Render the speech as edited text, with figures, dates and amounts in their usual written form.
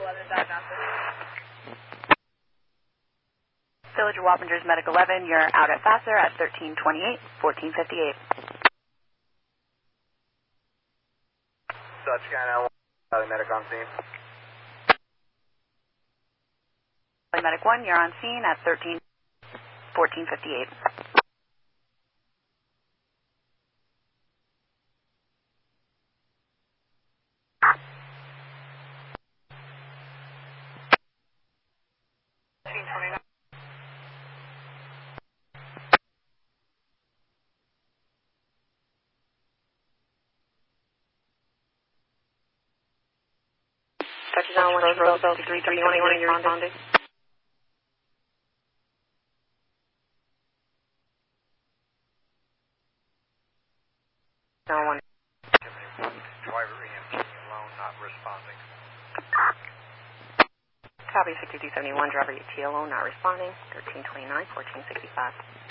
Village of Wappingers, Medic 11, you're out at Vassar at 1328, 1458. Dutch Skyline 1, Medic on scene. Medic 1, you're on scene at 1458. Touchdown 1, Roosevelt 63, you want to respond? Down 1. Driver EMT alone, not responding. Copy 6271, driver ET alone, not responding. 1329, 1465.